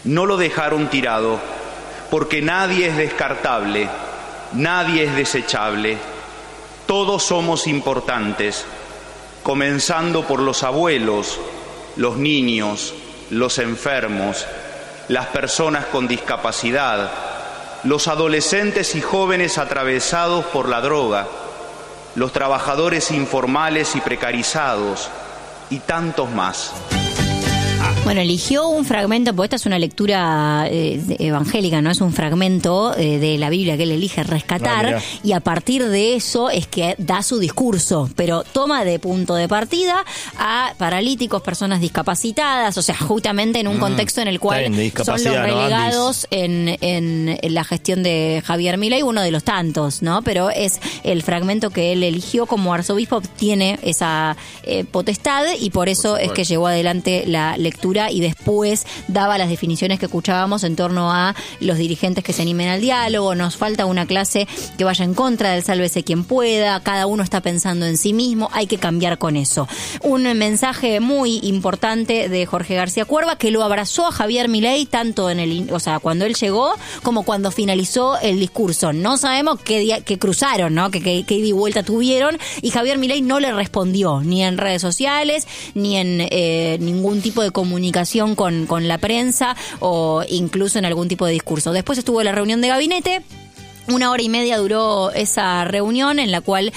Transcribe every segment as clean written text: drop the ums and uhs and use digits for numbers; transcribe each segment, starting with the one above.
No lo dejaron tirado, porque nadie es descartable, nadie es desechable. Todos somos importantes, comenzando por los abuelos, los niños, los enfermos, las personas con discapacidad, los adolescentes y jóvenes atravesados por la droga, los trabajadores informales y precarizados, y tantos más. Bueno, eligió un fragmento, porque esta es una lectura evangélica, ¿no? Es un fragmento de la Biblia que él elige rescatar, y a partir de eso es que da su discurso, pero toma de punto de partida a paralíticos, personas discapacitadas, o sea, justamente en un contexto en el cual son los relegados en la gestión de Javier Milei, uno de los tantos, ¿no? Pero es el fragmento que él eligió como arzobispo, tiene esa potestad, y por eso es que llevó adelante la lectura y después daba las definiciones que escuchábamos en torno a los dirigentes que se animen al diálogo. Nos falta una clase que vaya en contra del sálvese quien pueda, cada uno está pensando en sí mismo, hay que cambiar con eso. Un mensaje muy importante de Jorge García Cuerva, que lo abrazó a Javier Milei tanto cuando él llegó como cuando finalizó el discurso. No sabemos qué cruzaron, ¿no? Qué ida y vuelta tuvieron, y Javier Milei no le respondió ni en redes sociales ni en ningún tipo de comunicación con la prensa o incluso en algún tipo de discurso. Después estuvo la reunión de gabinete. 1 hora y media duró esa reunión en la cual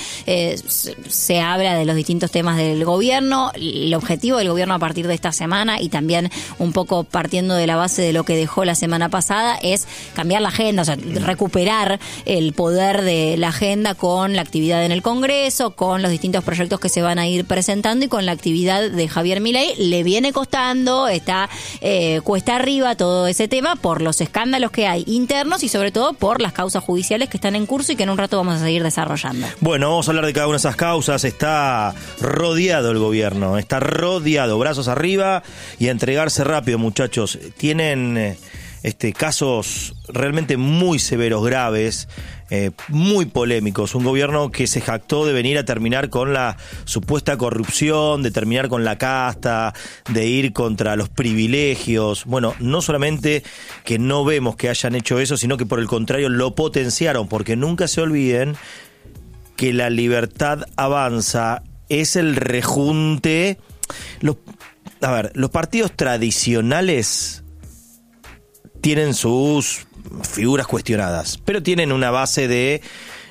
se habla de los distintos temas del gobierno, el objetivo del gobierno a partir de esta semana, y también un poco partiendo de la base de lo que dejó la semana pasada, es cambiar la agenda, o sea, recuperar el poder de la agenda con la actividad en el Congreso, con los distintos proyectos que se van a ir presentando y con la actividad de Javier Milei. Le viene costando, está cuesta arriba todo ese tema por los escándalos que hay internos y sobre todo por las causas judiciales que están en curso y que en un rato vamos a seguir desarrollando. Bueno, vamos a hablar de cada una de esas causas. Está rodeado el gobierno, está rodeado, brazos arriba y a entregarse rápido, muchachos. Tienen casos realmente muy severos, graves, muy polémicos. Un gobierno que se jactó de venir a terminar con la supuesta corrupción, de terminar con la casta, de ir contra los privilegios. Bueno, no solamente que no vemos que hayan hecho eso, sino que por el contrario lo potenciaron, porque nunca se olviden que la libertad avanza es el rejunte. Los partidos tradicionales tienen sus figuras cuestionadas, pero tienen una base de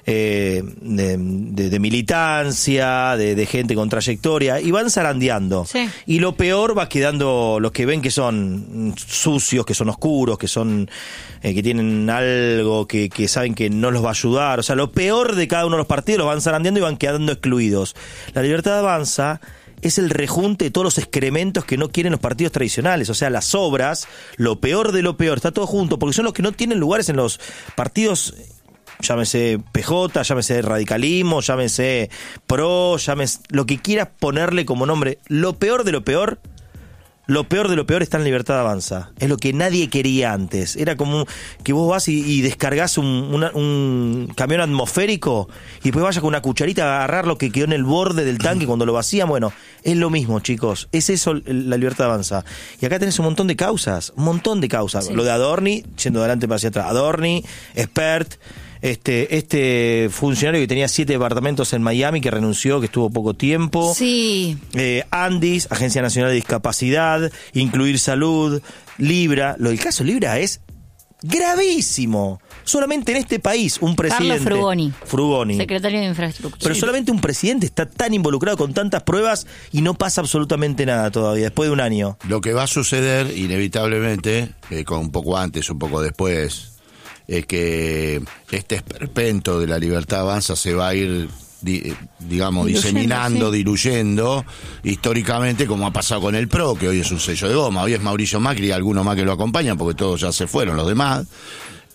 militancia, de gente con trayectoria, y van zarandeando. Sí. Y lo peor va quedando los que ven que son sucios, que son oscuros, que son que tienen algo que saben que no los va a ayudar. O sea, lo peor de cada uno de los partidos los van zarandeando y van quedando excluidos. La Libertad Avanza es el rejunte de todos los excrementos que no quieren los partidos tradicionales, o sea, las obras, lo peor de lo peor, está todo junto, porque son los que no tienen lugares en los partidos, llámese PJ, llámese radicalismo, llámese PRO, llámese lo que quieras ponerle como nombre. Lo peor de lo peor está en Libertad Avanza. Es lo que nadie quería antes. Era como que vos vas y descargás un camión atmosférico y después vayas con una cucharita a agarrar lo que quedó en el borde del tanque cuando lo vacían. Bueno, es lo mismo, chicos. Es eso la Libertad Avanza. Y acá tenés un montón de causas. Sí. Lo de Adorni, yendo adelante para hacia atrás. Adorni, Expert, este funcionario que tenía 7 departamentos en Miami, que renunció, que estuvo poco tiempo. Sí. Andis, Agencia Nacional de Discapacidad, Incluir Salud, Libra. Lo del caso Libra es gravísimo. Solamente en este país un presidente... Carlos Frugoni, secretario de Infraestructura. Pero solamente un presidente está tan involucrado con tantas pruebas y no pasa absolutamente nada todavía, después de un año. Lo que va a suceder, inevitablemente, con un poco antes, un poco después, es que este esperpento de la Libertad Avanza se va a ir, diseminando, sí, diluyendo, históricamente, como ha pasado con el PRO, que hoy es un sello de goma. Hoy es Mauricio Macri y algunos más que lo acompañan, porque todos ya se fueron, los demás.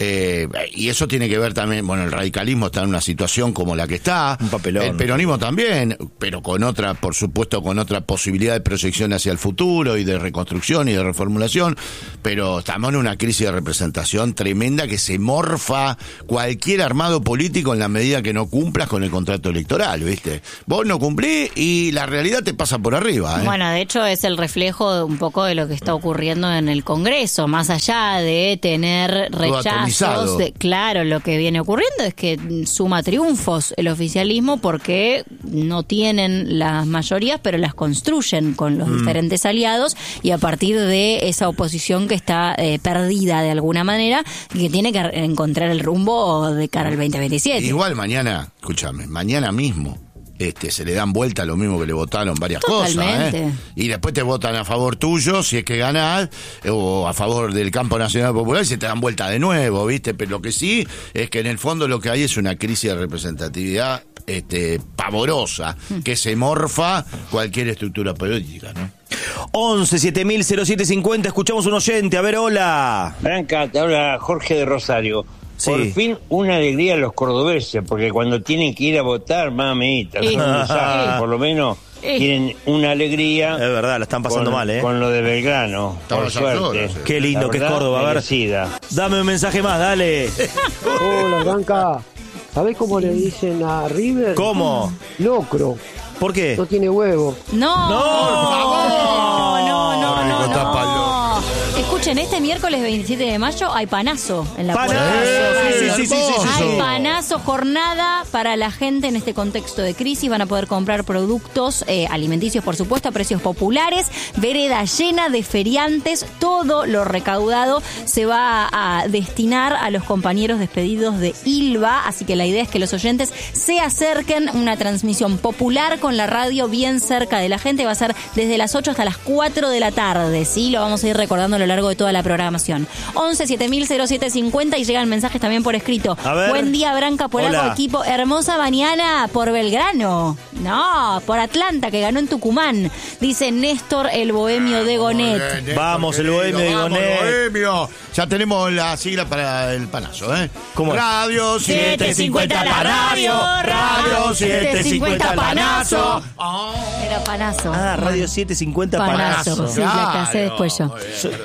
Y eso tiene que ver también, bueno, el radicalismo está en una situación como la que está, un papelón. El peronismo también, pero con otra, por supuesto, con otra posibilidad de proyección hacia el futuro y de reconstrucción y de reformulación, pero estamos en una crisis de representación tremenda que se morfa cualquier armado político en la medida que no cumplas con el contrato electoral, ¿viste? Vos no cumplís y la realidad te pasa por arriba, ¿eh? Bueno, de hecho es el reflejo un poco de lo que está ocurriendo en el Congreso, más allá de tener rechazos. Claro, lo que viene ocurriendo es que suma triunfos el oficialismo porque no tienen las mayorías, pero las construyen con los diferentes aliados y a partir de esa oposición que está perdida de alguna manera y que tiene que encontrar el rumbo de cara al 2027. Igual mañana, escúchame, mañana mismo se le dan vuelta lo mismo que le votaron varias cosas, y después te votan a favor tuyo si es que ganás, o a favor del campo nacional popular y se te dan vuelta de nuevo, ¿viste? Pero lo que sí es que en el fondo lo que hay es una crisis de representatividad pavorosa, que se morfa cualquier estructura política, ¿no? 11-7000-0750, escuchamos un oyente, a ver, hola. Branca, te habla Jorge de Rosario. Sí. Por fin una alegría a los cordobeses, porque cuando tienen que ir a votar, mamita, son un desastre, por lo menos tienen una alegría. Es verdad, la están pasando mal, con lo de Belgrano, por suerte. Qué lindo que es Córdoba, a ver. Merecida. Dame un mensaje más, dale. Hola, Branca. ¿Sabés cómo le dicen a River? ¿Cómo? Locro. ¿Por qué? No tiene huevo. No, por favor. No. Escuchen, este miércoles 27 de mayo hay panazo en la ¡Panazo! puerta. Sí. Hay panazo, jornada para la gente en este contexto de crisis. Van a poder comprar productos alimenticios, por supuesto, a precios populares. Vereda llena de feriantes. Todo lo recaudado se va a destinar a los compañeros despedidos de ILVA. Así que la idea es que los oyentes se acerquen. Una transmisión popular con la radio bien cerca de la gente. Va a ser desde las 8 hasta las 4 de la tarde. Sí, lo vamos a ir recordando a lo largo de toda la programación. 11-7000-0750 y llegan mensajes también por escrito. Buen día, Branca, Polaco, equipo. Hermosa mañana por Belgrano. No, por Atlanta, que ganó en Tucumán. Dice Néstor, el bohemio de Gonet. Vamos, el bohemio de Gonet. Bohemio. Ya tenemos la sigla para el panazo, ¿eh? ¿Cómo es? Radio 750 Panazo. Radio 750 Panazo. Era panazo. Radio 750 Panazo. Sí, la que hace después yo.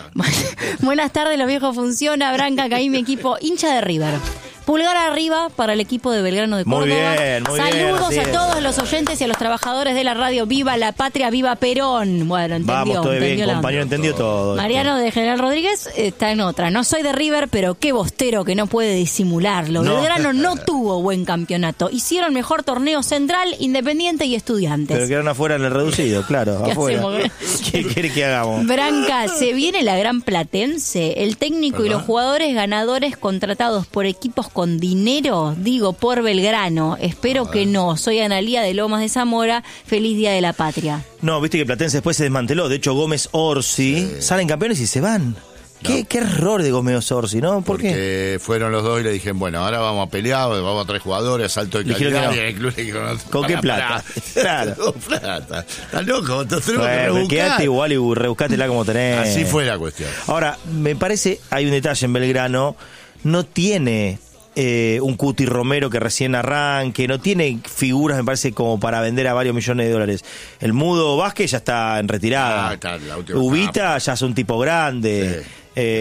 Buenas tardes, los viejos funciona. Branca, Caí, mi equipo hincha de River. Pulgar arriba para el equipo de Belgrano de Córdoba. Muy bien. Saludos a todos los oyentes y a los trabajadores de la radio. Viva la patria, viva Perón. Bueno, entendió. Vamos, todo bien, compañero, entendió todo. Mariano de General Rodríguez está en otra. No soy de River, pero qué bostero que no puede disimularlo. No. Belgrano no tuvo buen campeonato. Hicieron mejor torneo Central, Independiente y Estudiantes. Pero quedaron afuera en el reducido, claro, afuera. ¿Qué quiere que hagamos? Branca, se viene la gran Platense. El técnico y los jugadores ganadores contratados por equipos con dinero, digo, por Belgrano. Espero que no. Soy Analía de Lomas de Zamora. Feliz Día de la Patria. No, viste que Platense después se desmanteló. De hecho, Gómez Orsi salen campeones y se van. ¿Qué error de Gómez Orsi, ¿no? Porque fueron los dos y le dijeron, bueno, ahora vamos a pelear, vamos a traer jugadores, salto de calidad. ¿Con qué plata? Claro. Plata. ¿Estás loco? Bueno, quédate igual y rebuscátela como tenés. Así fue la cuestión. Ahora, me parece, hay un detalle en Belgrano, no tiene un Cuti Romero que recién arranque, no tiene figuras, me parece, como para vender a varios millones de dólares. El Mudo Vázquez ya está en retirada. Ubita ya es un tipo grande. Sí.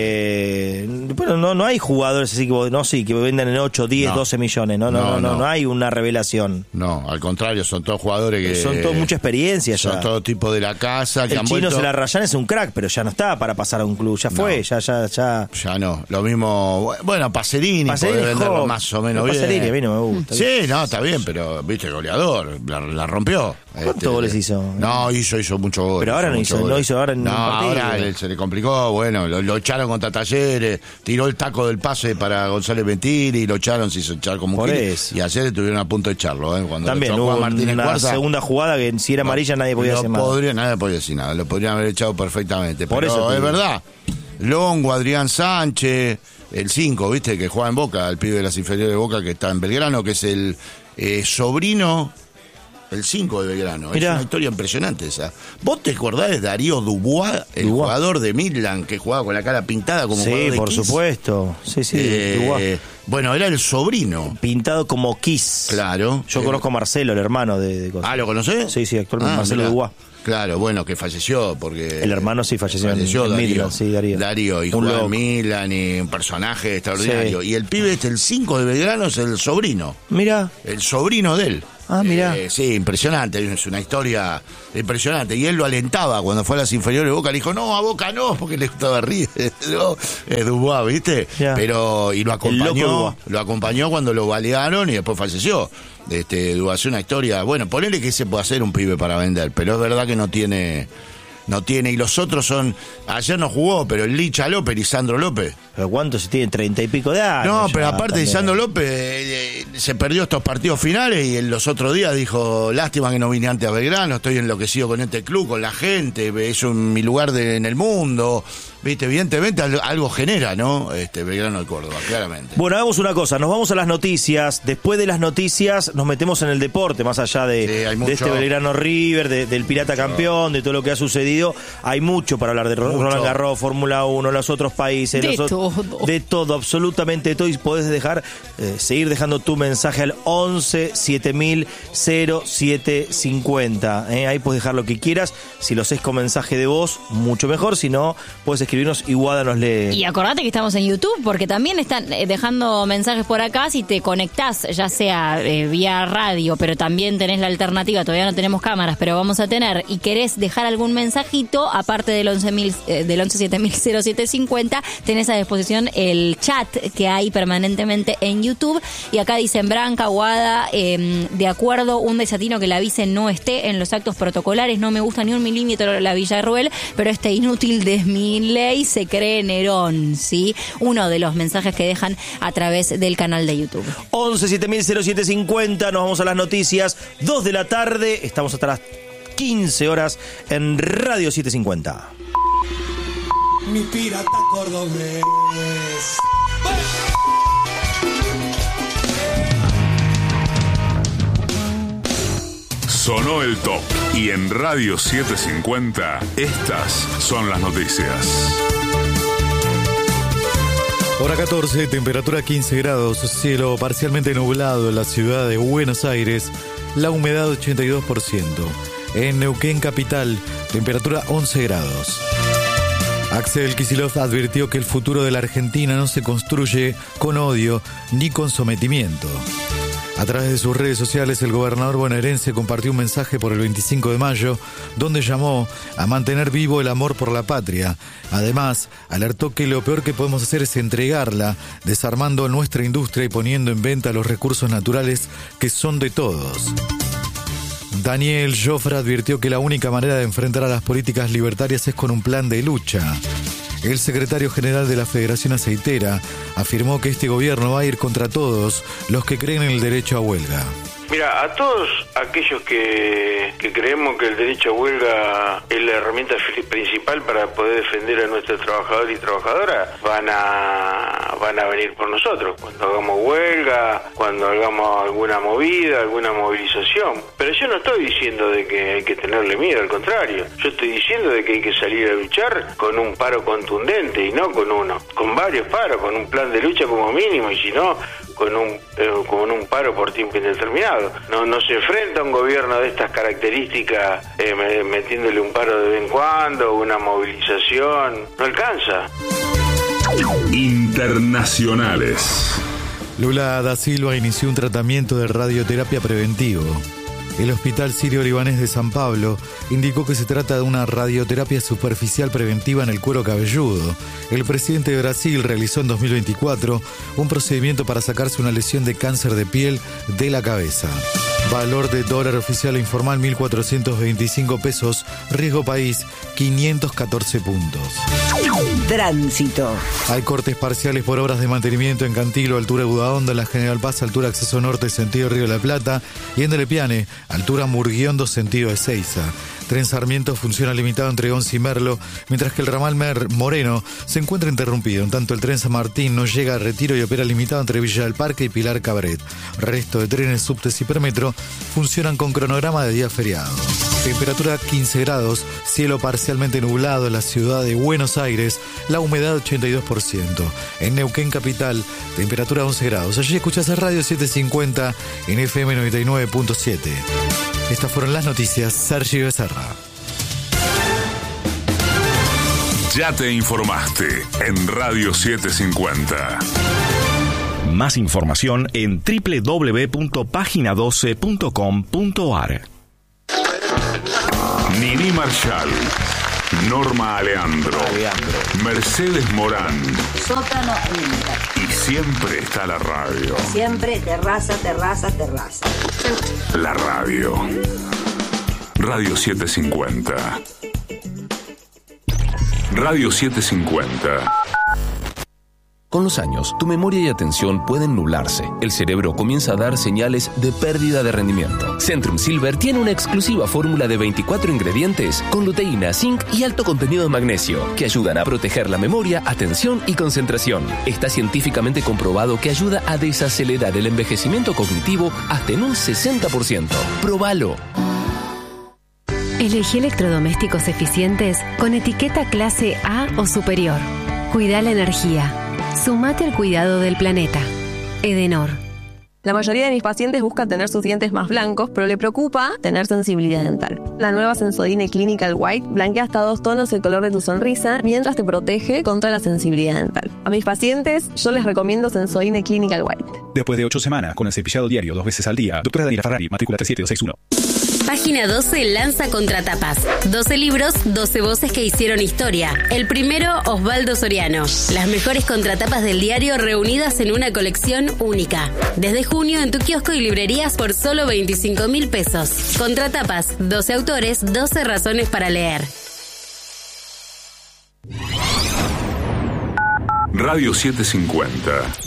Bueno, no hay jugadores así que vendan en 8, 10, 12 millones. No hay una revelación. No, al contrario, son todos jugadores que son todos mucha experiencia ya. Son todo tipo de la casa. El chino Celarrayán es un crack, pero ya no está para pasar a un club. Ya fue, ya. Ya no. Lo mismo, bueno, Pacerini puede venderlo más o menos bien. Pacerini, a mí no me gusta. Sí, no, está bien, pero viste, goleador, la rompió. ¿Cuántos goles hizo? No, hizo muchos goles. Pero ahora no hizo ahora en un partido. Ahora se le complicó, bueno, lo echaron contra Talleres, tiró el taco del pase para González Ventini y lo echaron, se hizo echar como un gil, y ayer estuvieron a punto de echarlo, cuando también hubo una segunda jugada que si era amarilla nadie podía hacer nada. Nadie podía decir nada, lo podrían haber echado perfectamente. Por pero eso es verdad, Longo, Adrián Sánchez, el 5, viste, que juega en Boca, el pibe de las inferiores de Boca que está en Belgrano, que es el sobrino El 5 de Belgrano. Mirá. Es una historia impresionante esa. ¿Vos te acordás de Darío Dubois, el jugador de Midland que jugaba con la cara pintada como jugador de por Kiss? Supuesto. Sí, Dubois. Bueno, era el sobrino. Pintado como Kiss. Claro. Yo conozco a Marcelo, el hermano de cosas. ¿Lo conocés? Sí, actualmente Marcelo Dubois. Claro, bueno, que falleció porque... El hermano sí falleció en Darío. Midland, sí, Darío. Darío, y jugaba en Midland, y un personaje extraordinario. Sí. Y el pibe el 5 de Belgrano es el sobrino. Mira. El sobrino de él. Mirá. Sí, impresionante, es una historia impresionante. Y él lo alentaba cuando fue a las inferiores de Boca, le dijo, no, a Boca no, porque le gustaba River, ¿no? Dubois, ¿viste? Yeah. Pero, y lo acompañó cuando lo balearon y después falleció. Dubois, una historia, bueno, ponele que se puede hacer un pibe para vender, pero es verdad que no tiene, y los otros son, ayer no jugó, pero el Licha López y Sandro López. ¿Pero cuánto se tiene? 30 y pico de años. No, pero aparte de Sandro López, se perdió estos partidos finales y en los otros días dijo, lástima que no vine antes a Belgrano, estoy enloquecido con este club, con la gente, es mi lugar en el mundo. Viste, evidentemente algo genera, ¿no? Belgrano de Córdoba, claramente. Bueno, hagamos una cosa, nos vamos a las noticias, después de las noticias nos metemos en el deporte, más allá de este Belgrano River, del Pirata Campeón, de todo lo que ha sucedido, hay mucho para hablar de Roland Garros, Fórmula 1, los otros países, de todo, absolutamente de todo, y podés seguir dejando tu mensaje al 11 7000 0750, ahí puedes dejar lo que quieras, si lo haces con mensaje de voz, mucho mejor, si no, puedes escribirnos y Guada nos lee. Y acordate que estamos en YouTube, porque también están dejando mensajes por acá, si te conectás, ya sea vía radio, pero también tenés la alternativa, todavía no tenemos cámaras, pero vamos a tener, y querés dejar algún mensajito, aparte del 11 7000 0750, tenés a disposición el chat que hay permanentemente en YouTube, y acá dicen Branca, Guada, de acuerdo, un desatino que la vice no esté en los actos protocolares, no me gusta ni un milímetro la Villarruel, pero este inútil de Milei se cree Nerón, ¿sí? Uno de los mensajes que dejan a través del canal de YouTube. 11 7000 0750, nos vamos a las noticias, 2 de la tarde, estamos hasta las 15 horas en Radio 750. Mi pirata cordobés. Sonó el top y en Radio 750 estas son las noticias. Hora 14, temperatura 15 grados, cielo parcialmente nublado en la ciudad de Buenos Aires, la humedad 82%. En Neuquén capital, temperatura 11 grados. Axel Kicillof advirtió que el futuro de la Argentina no se construye con odio ni con sometimiento. A través de sus redes sociales, el gobernador bonaerense compartió un mensaje por el 25 de mayo, donde llamó a mantener vivo el amor por la patria. Además, alertó que lo peor que podemos hacer es entregarla, desarmando nuestra industria y poniendo en venta los recursos naturales que son de todos. Daniel Joffre advirtió que la única manera de enfrentar a las políticas libertarias es con un plan de lucha. El secretario general de la Federación Aceitera afirmó que este gobierno va a ir contra todos los que creen en el derecho a huelga. Mira, a todos aquellos que creemos que el derecho a huelga es la herramienta principal para poder defender a nuestros trabajadores y trabajadoras, van a venir por nosotros cuando hagamos huelga, cuando hagamos alguna movida, alguna movilización. Pero yo no estoy diciendo de que hay que tenerle miedo, al contrario. Yo estoy diciendo de que hay que salir a luchar con un paro contundente y no con uno, con varios paros, con un plan de lucha como mínimo, y si no, con un paro por tiempo indeterminado. No se enfrenta a un gobierno de estas características metiéndole un paro de vez en cuando, una movilización. No alcanza. Internacionales. Lula da Silva inició un tratamiento de radioterapia preventivo. El Hospital Sirio-Libanés de San Pablo indicó que se trata de una radioterapia superficial preventiva en el cuero cabelludo. El presidente de Brasil realizó en 2024 un procedimiento para sacarse una lesión de cáncer de piel de la cabeza. Valor de dólar oficial e informal 1.425 pesos. Riesgo país 514 puntos. Tránsito. Hay cortes parciales por obras de mantenimiento en Cantilo, altura Budaonda, en la General Paz, altura acceso norte, sentido Río de la Plata, y en Delepiane, altura Murguiondo, sentido Ezeiza. Tren Sarmiento funciona limitado entre Once y Merlo, mientras que el ramal Moreno se encuentra interrumpido. En tanto, el tren San Martín no llega a Retiro y opera limitado entre Villa del Parque y Pilar Cabret. Resto de trenes, subtes y permetro funcionan con cronograma de día feriado. Temperatura 15 grados, cielo parcialmente nublado en la ciudad de Buenos Aires, la humedad 82%. En Neuquén capital, temperatura 11 grados. Allí escuchás a Radio 750 en FM 99.7. Estas fueron las noticias. Sergio Becerra. Ya te informaste en Radio 750. Más información en www.pagina12.com.ar. Nini Marshall, Norma Aleandro, Mercedes Morán. Sótano Inter. Y siempre está la radio. Siempre terraza. La radio. Radio 750. Radio 750. Con los años, tu memoria y atención pueden nublarse. El cerebro comienza a dar señales de pérdida de rendimiento. Centrum Silver tiene una exclusiva fórmula de 24 ingredientes con luteína, zinc y alto contenido de magnesio que ayudan a proteger la memoria, atención y concentración. Está científicamente comprobado que ayuda a desacelerar el envejecimiento cognitivo hasta en un 60%. ¡Próbalo! Elegí electrodomésticos eficientes con etiqueta clase A o superior. Cuida la energía. Sumate al cuidado del planeta. Edenor. La mayoría de mis pacientes buscan tener sus dientes más blancos, pero le preocupa tener sensibilidad dental. La nueva Sensodyne Clinical White blanquea hasta 2 tonos el color de tu sonrisa mientras te protege contra la sensibilidad dental. A mis pacientes yo les recomiendo Sensodyne Clinical White. Después de 8 semanas con el cepillado diario 2 veces al día, doctora Daniela Ferrari, matrícula 37261. Página 12 lanza Contratapas. 12 libros, 12 voces que hicieron historia. El primero, Osvaldo Soriano. Las mejores contratapas del diario reunidas en una colección única. Desde junio en tu kiosco y librerías por solo 25.000 pesos. Contratapas, 12 autores, 12 razones para leer. Radio 750.